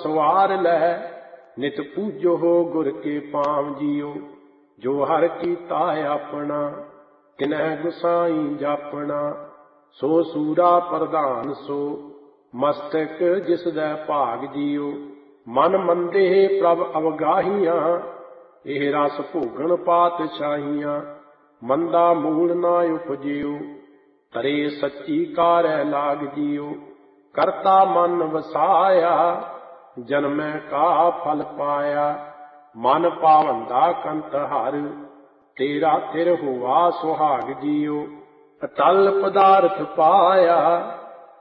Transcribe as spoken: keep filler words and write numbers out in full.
सवार लै। नित पूजो हो गुर के पांव जियो, जो हर कीता अपना तिनह गुसाई जापना। सो सूरा प्रधान सो मस्तक जिस दै भाग जियो, मन मंदे प्रभ अवगाहियां एह रस भोगन पातशाहियां। मंदा मूल ना उपजियो तरे सच्ची कारै लाग जियो, करता मन वसाया जन्मै का फल पाया। मन पावंदा कंत हर तेरा तिर हुआ सुहाग जियो, अटल पदार्थ पाया।